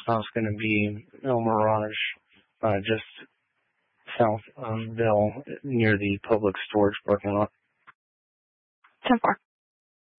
stop's going to be El Mirage, just south of Bell, near the public storage parking lot. 10-4.